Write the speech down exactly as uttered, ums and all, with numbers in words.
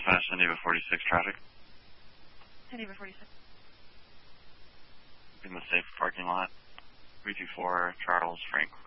dispatch, Geneva forty-six traffic. Geneva forty-six. In the safe parking lot. three two four Charles Frank